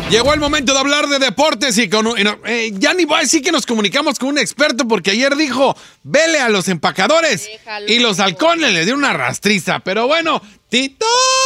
Llegó el momento de hablar de deportes y ya ni voy a decir que nos comunicamos con un experto porque ayer dijo, vele a los empacadores. Déjalo. Y los halcones le dieron una rastriza. Pero bueno, Tito.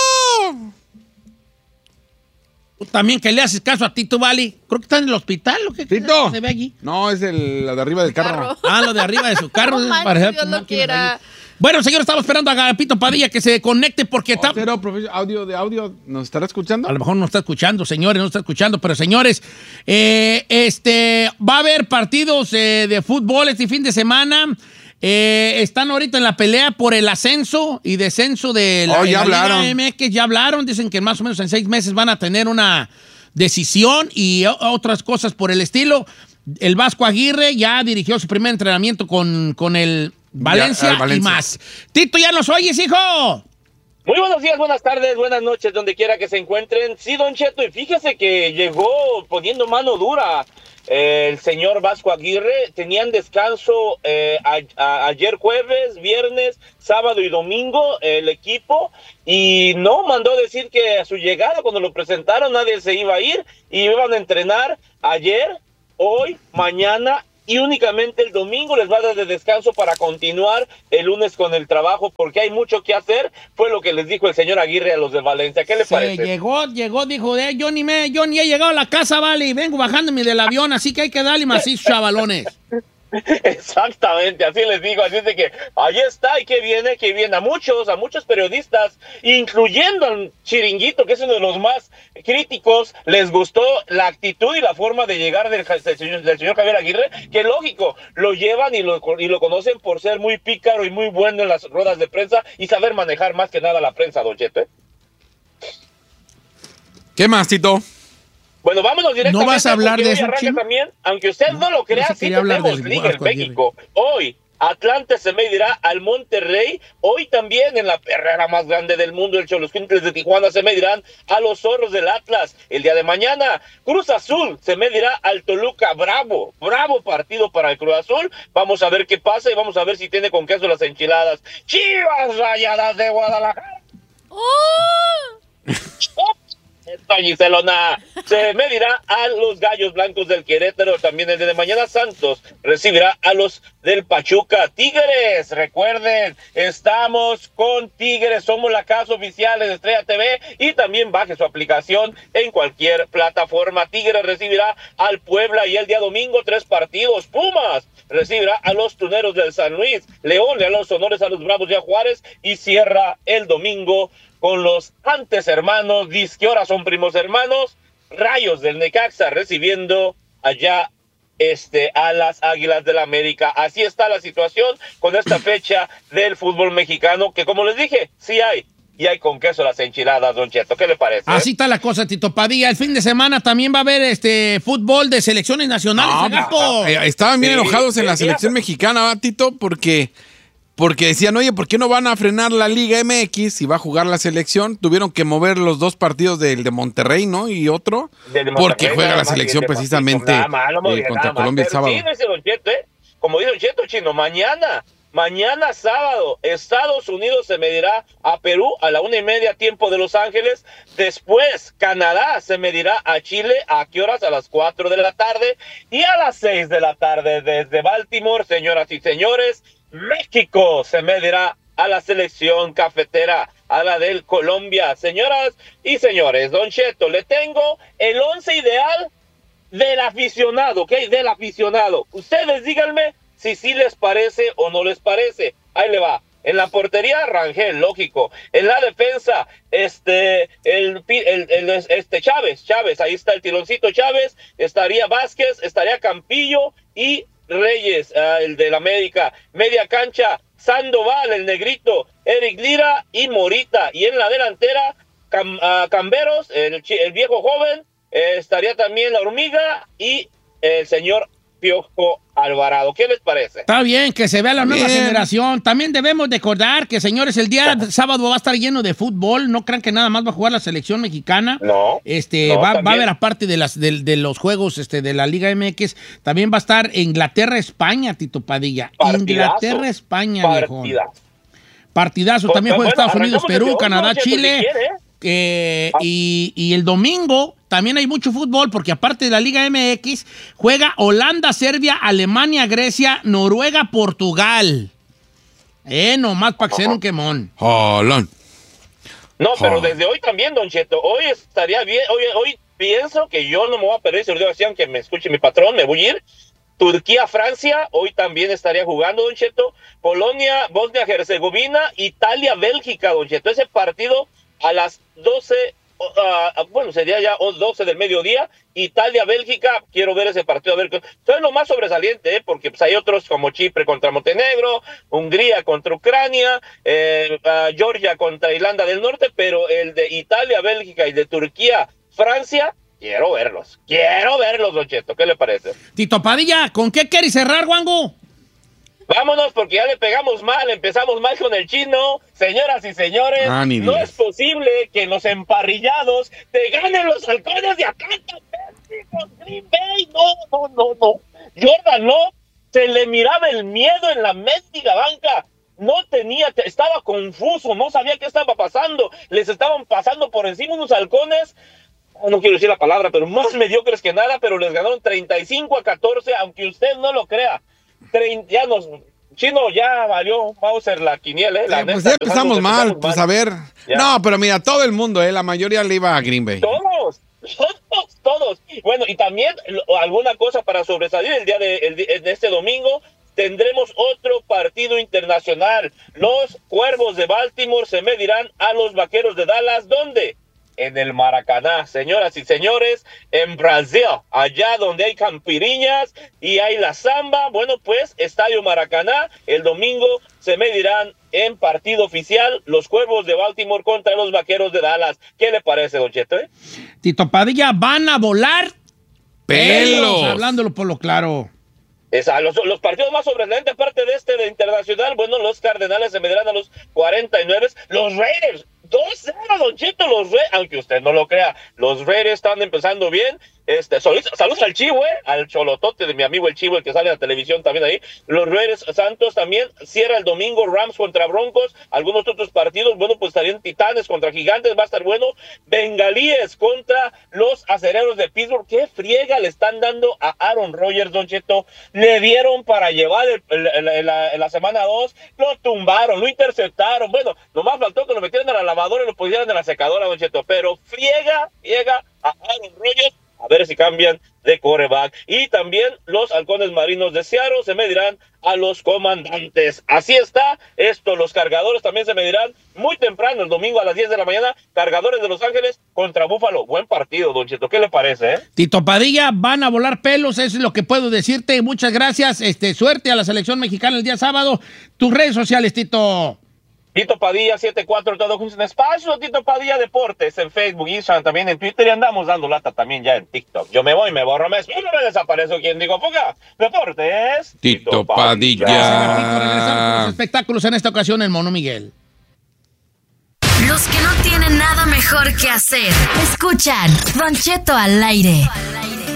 Tú también que le haces caso a Tito, Vali. Creo que está en el hospital, ¿o qué? Tito. Se ve allí. No, es la de arriba del carro. Ah, lo de arriba de su carro. No manches, Parece Dios lo máquina quiera. ahí. Bueno, señor, estamos esperando a Agapito Padilla que se conecte porque está... Pero, audio, ¿nos estará escuchando? A lo mejor no está escuchando, señores, no está escuchando, pero señores, va a haber partidos de fútbol este fin de semana. Están ahorita en la pelea por el ascenso y descenso de la, ya hablaron. Liga MX, ya hablaron, dicen que más o menos en 6 meses van a tener una decisión y otras cosas por el estilo. El Vasco Aguirre ya dirigió su primer entrenamiento con el Valencia, Valencia y más. Tito, ¿ya nos oyes, hijo? Muy buenos días, buenas tardes, buenas noches, donde quiera que se encuentren. Sí, Don Cheto, y fíjese que llegó poniendo mano dura el señor Vasco Aguirre. Tenían descanso ayer jueves, viernes, sábado y domingo el equipo, y no mandó decir que a su llegada, cuando lo presentaron, nadie se iba a ir, y iban a entrenar ayer, hoy, mañana y únicamente el domingo les va a dar de descanso para continuar el lunes con el trabajo, porque hay mucho que hacer. Fue lo que les dijo el señor Aguirre a los de Valencia. ¿Qué le parece? Llegó, dijo, yo ni he llegado a la casa, vale, y vengo bajándome del avión, así que hay que darle macizo, chavalones. Exactamente, así les digo, así es de que ahí está, y que viene a muchos periodistas, incluyendo al Chiringuito, que es uno de los más críticos, les gustó la actitud y la forma de llegar del señor Javier Aguirre, que lógico, lo llevan y lo conocen por ser muy pícaro y muy bueno en las ruedas de prensa y saber manejar más que nada la prensa, Don Cheto. ¿Qué más, Tito? Bueno, vámonos directamente. ¿No vas a hablar de eso, arranca Chino? también, aunque usted no lo crea, yo sí sí quería hablar tenemos del liga en Vasco Aguirre. México. Hoy, Atlante se medirá al Monterrey. Hoy también, en la perrera más grande del mundo, el Xoloscuincles de Tijuana se medirán a los Zorros del Atlas. El día de mañana, Cruz Azul se medirá al Toluca. Bravo partido para el Cruz Azul. Vamos a ver qué pasa y vamos a ver si tiene con queso las enchiladas. Chivas Rayadas de Guadalajara. Giselona se medirá a los Gallos Blancos del Querétaro. También el día de mañana Santos recibirá a los del Pachuca. Tigres, recuerden, estamos con Tigres, somos la casa oficial de Estrella TV, y también baje su aplicación en cualquier plataforma. Tigres recibirá al Puebla, y el día domingo 3 partidos. Pumas recibirá a los Tuneros del San Luis. León le da los honores a los Bravos de Juárez, y cierra el domingo con los antes hermanos, que ahora son primos hermanos, Rayos del Necaxa recibiendo allá a las Águilas del América. Así está la situación con esta fecha del fútbol mexicano, que como les dije, sí hay, y hay con queso las enchiladas, Don Cheto. ¿Qué le parece? Así está la cosa, Tito Padilla. El fin de semana también va a haber fútbol de selecciones nacionales. Estaban bien enojados en la sí, selección mexicana, ¿va, Tito? Porque decían, oye, ¿por qué no van a frenar la Liga MX si va a jugar la selección? Tuvieron que mover los 2 partidos del de Monterrey, ¿no? Y otro, porque juega la selección precisamente contra Colombia el sábado. Sí, dice Don Cheto, como dice Don Cheto, Chino, mañana sábado, Estados Unidos se medirá a Perú a la 1:30 tiempo de Los Ángeles. Después, Canadá se medirá a Chile. ¿A qué horas? A las 4 de la tarde. Y a las 6 de la tarde desde Baltimore, señoras y señores, México se medirá a la selección cafetera, a la del Colombia. Señoras y señores, Don Cheto, le tengo el 11 ideal del aficionado, ¿ok? Del aficionado. Ustedes díganme si sí les parece o no les parece. Ahí le va. En la portería, Rangel, lógico. En la defensa, Chávez, ahí está el tironcito Chávez. Estaría Vázquez, estaría Campillo y Reyes, el del América. Media cancha, Sandoval, el negrito, Eric Lira y Morita. Y en la delantera, Camberos, el viejo joven, estaría también la Hormiga y el señor Piojo Alvarado. ¿Qué les parece? Está bien, que se vea la nueva generación. También debemos recordar que, señores, el día sábado va a estar lleno de fútbol. No crean que nada más va a jugar la selección mexicana. No. Va a haber, aparte de los juegos de la Liga MX, también va a estar Inglaterra-España, Tito Padilla. Inglaterra-España, viejo. Partidazo. También juega Estados Unidos, Perú, Canadá, Chile. Y el domingo también hay mucho fútbol, porque aparte de la Liga MX, juega Holanda, Serbia, Alemania, Grecia, Noruega, Portugal. Nomás para que sea un quemón. Holland. No, pero desde hoy también, Don Cheto, hoy estaría bien, hoy pienso que yo no me voy a perder, si lo digo así, aunque me escuche mi patrón, me voy a ir. Turquía, Francia, hoy también estaría jugando, Don Cheto. Polonia, Bosnia, Herzegovina, Italia, Bélgica, Don Cheto. Ese partido a las 12, sería ya 12 del mediodía. Italia, Bélgica, quiero ver ese partido, a ver. Eso es lo más sobresaliente, porque pues hay otros como Chipre contra Montenegro, Hungría contra Ucrania, Georgia contra Irlanda del Norte, pero el de Italia, Bélgica y de Turquía, Francia, quiero verlos, Don Cheto. ¿Qué le parece? Tito Padilla, ¿con qué quieres cerrar, Wango? Vámonos, porque ya le pegamos mal, empezamos mal con el chino. Señoras y señores, no es posible que en los emparrillados te ganen los halcones de Atlanta, Green Bay. No. Jordan, no. Se le miraba el miedo en la mendiga banca. Estaba confuso, no sabía qué estaba pasando. Les estaban pasando por encima unos halcones. No quiero decir la palabra, pero más mediocres que nada, pero les ganaron 35-14, aunque usted no lo crea. Chino, ya valió Mauser la quiniela, pues ya empezamos mal, pues a ver. Ya. No, pero mira, todo el mundo, la mayoría le iba a Green Bay. Todos. Bueno, y también alguna cosa para sobresalir el día de este domingo. Tendremos otro partido internacional. Los Cuervos de Baltimore se medirán a los Vaqueros de Dallas. ¿Dónde? En el Maracaná, señoras y señores, en Brasil, allá donde hay campiriñas y hay la samba. Bueno, pues, Estadio Maracaná, el domingo se medirán en partido oficial los Cuervos de Baltimore contra los Vaqueros de Dallas. ¿Qué le parece, Don Cheto? Tito Padilla, van a volar pelos. Hablándolo por lo claro. Los partidos más sobresalientes, aparte de de internacional, bueno, los Cardenales se medirán a los 49, los Raiders, 2-0, Don Cheto, aunque usted no lo crea, los Raiders están empezando bien. Saludos al Chivo, al cholotote de mi amigo el Chivo, el que sale en la televisión también ahí. Los Raiders Santos también cierra el domingo, Rams contra Broncos, algunos otros partidos, bueno, pues estarían Titanes contra Gigantes, va a estar bueno. Bengalíes contra los Acereros de Pittsburgh. ¿Qué friega le están dando a Aaron Rodgers, Don Cheto? Le dieron para llevar la semana 2, lo tumbaron, lo interceptaron. Bueno, nomás faltó que lo metieran a la lavadora y lo pusieran en la secadora, Don Cheto, pero friega a Aaron Rodgers. A ver si cambian de quarterback. Y también los Halcones Marinos de Seattle se medirán a los Comandantes. Así está esto. Los Cargadores también se medirán muy temprano, el domingo a las 10 de la mañana. Cargadores de Los Ángeles contra Búfalo. Buen partido, Don Cheto. ¿Qué le parece? Tito Padilla, van a volar pelos. Eso es lo que puedo decirte. Muchas gracias. Suerte a la selección mexicana el día sábado. Tus redes sociales, Tito. Tito Padilla 74, todo juntos en espacio. Tito Padilla Deportes en Facebook, Instagram, también en Twitter, y andamos dando lata también ya en TikTok. Yo me voy, me borro, me desaparezco. ¿Quién digo? Ponga Deportes. Tito Padilla. Regresamos con los espectáculos en esta ocasión, el Mono Miguel. Los que no tienen nada mejor que hacer, escuchan Don Cheto al aire.